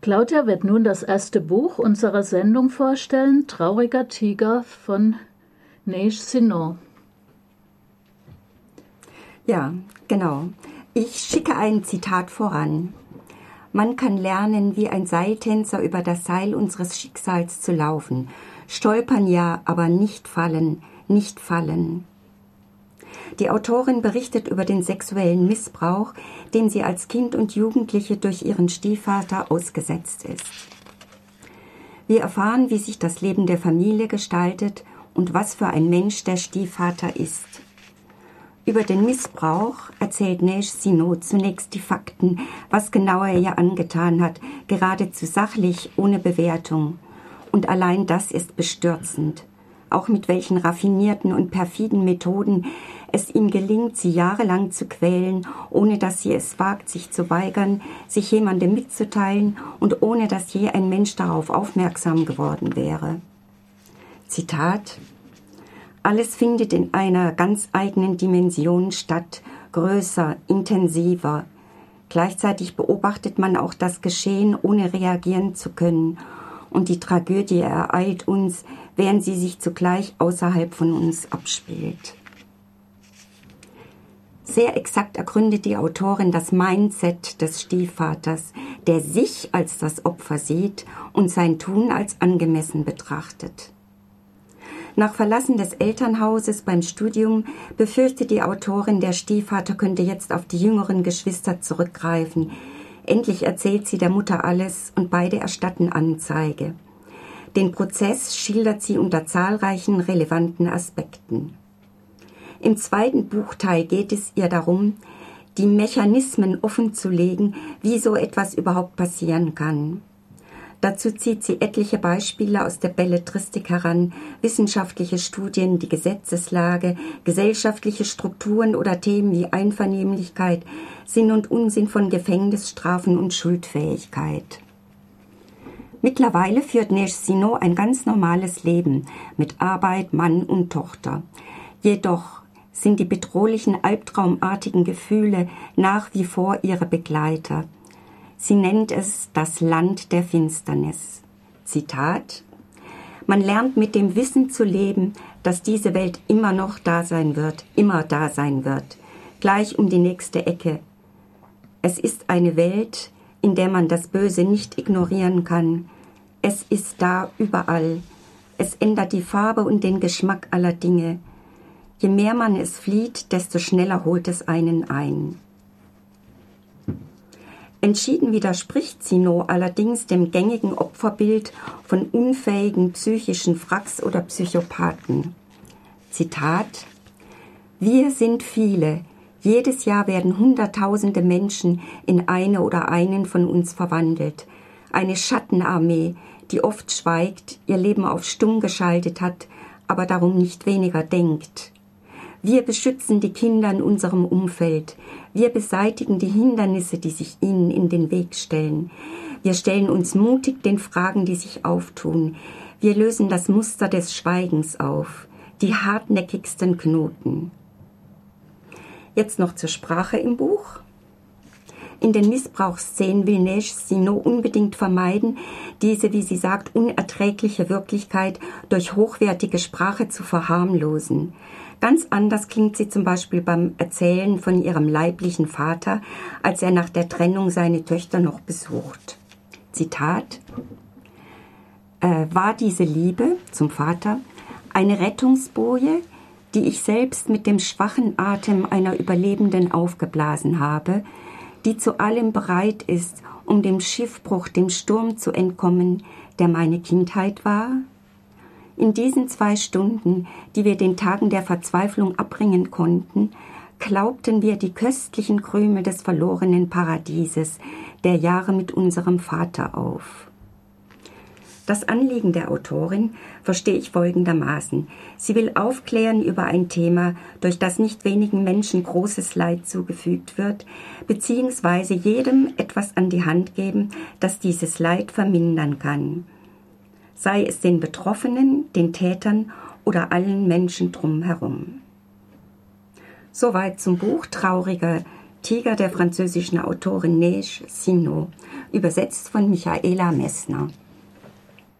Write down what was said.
Claudia wird nun das erste Buch unserer Sendung vorstellen, Trauriger Tiger von Neige Sinon. Ja, genau. Ich schicke ein Zitat voran. Man kann lernen, wie ein Seiltänzer über das Seil unseres Schicksals zu laufen. Stolpern ja, aber nicht fallen, nicht fallen. Die Autorin berichtet über den sexuellen Missbrauch, dem sie als Kind und Jugendliche durch ihren Stiefvater ausgesetzt ist. Wir erfahren, wie sich das Leben der Familie gestaltet und was für ein Mensch der Stiefvater ist. Über den Missbrauch erzählt Neige Sinon zunächst die Fakten, was genau er ihr angetan hat, geradezu sachlich, ohne Bewertung. Und allein das ist bestürzend. Auch mit welchen raffinierten und perfiden Methoden es ihm gelingt, sie jahrelang zu quälen, ohne dass sie es wagt, sich zu weigern, sich jemandem mitzuteilen und ohne dass je ein Mensch darauf aufmerksam geworden wäre. Zitat: Alles findet in einer ganz eigenen Dimension statt, größer, intensiver. Gleichzeitig beobachtet man auch das Geschehen, ohne reagieren zu können. Und die Tragödie ereilt uns, während sie sich zugleich außerhalb von uns abspielt. Sehr exakt ergründet die Autorin das Mindset des Stiefvaters, der sich als das Opfer sieht und sein Tun als angemessen betrachtet. Nach Verlassen des Elternhauses beim Studium befürchtet die Autorin, der Stiefvater könnte jetzt auf die jüngeren Geschwister zurückgreifen. Endlich erzählt sie der Mutter alles und beide erstatten Anzeige. Den Prozess schildert sie unter zahlreichen relevanten Aspekten. Im zweiten Buchteil geht es ihr darum, die Mechanismen offenzulegen, wie so etwas überhaupt passieren kann. Dazu zieht sie etliche Beispiele aus der Belletristik heran, wissenschaftliche Studien, die Gesetzeslage, gesellschaftliche Strukturen oder Themen wie Einvernehmlichkeit, Sinn und Unsinn von Gefängnisstrafen und Schuldfähigkeit. Mittlerweile führt Neige Sinon ein ganz normales Leben mit Arbeit, Mann und Tochter. Jedoch sind die bedrohlichen, albtraumartigen Gefühle nach wie vor ihre Begleiter. Sie nennt es das Land der Finsternis. Zitat: Man lernt mit dem Wissen zu leben, dass diese Welt immer noch da sein wird, gleich um die nächste Ecke. Es ist eine Welt, in der man das Böse nicht ignorieren kann. Es ist da überall. Es ändert die Farbe und den Geschmack aller Dinge. Je mehr man es flieht, desto schneller holt es einen ein. Entschieden widerspricht Sinon allerdings dem gängigen Opferbild von unfähigen psychischen Wracks oder Psychopathen. Zitat: Wir sind viele. Jedes Jahr werden Hunderttausende Menschen in eine oder einen von uns verwandelt. Eine Schattenarmee, die oft schweigt, ihr Leben auf stumm geschaltet hat, aber darum nicht weniger denkt. Wir beschützen die Kinder in unserem Umfeld. Wir beseitigen die Hindernisse, die sich ihnen in den Weg stellen. Wir stellen uns mutig den Fragen, die sich auftun. Wir lösen das Muster des Schweigens auf, die hartnäckigsten Knoten. Jetzt noch zur Sprache im Buch. In den Missbrauchsszenen will Neige Sinon unbedingt vermeiden, diese, wie sie sagt, unerträgliche Wirklichkeit durch hochwertige Sprache zu verharmlosen. Ganz anders klingt sie zum Beispiel beim Erzählen von ihrem leiblichen Vater, als er nach der Trennung seine Töchter noch besucht. Zitat: War diese Liebe zum Vater eine Rettungsboje, die ich selbst mit dem schwachen Atem einer Überlebenden aufgeblasen habe, die zu allem bereit ist, um dem Schiffbruch, dem Sturm zu entkommen, der meine Kindheit war? In diesen 2 Stunden, die wir den Tagen der Verzweiflung abbringen konnten, glaubten wir die köstlichen Krümel des verlorenen Paradieses der Jahre mit unserem Vater auf. Das Anliegen der Autorin verstehe ich folgendermaßen. Sie will aufklären über ein Thema, durch das nicht wenigen Menschen großes Leid zugefügt wird, beziehungsweise jedem etwas an die Hand geben, das dieses Leid vermindern kann. Sei es den Betroffenen, den Tätern oder allen Menschen drumherum. Soweit zum Buch Trauriger Tiger der französischen Autorin Neige Sinon. übersetzt von Michaela Messner.